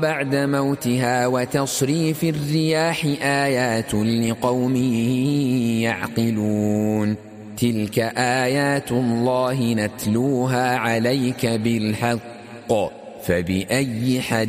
بعد موتها وتصريف الرياح آيات لقوم يعقلون تلك آيات الله نتلوها عليك بالحق فبأي حديث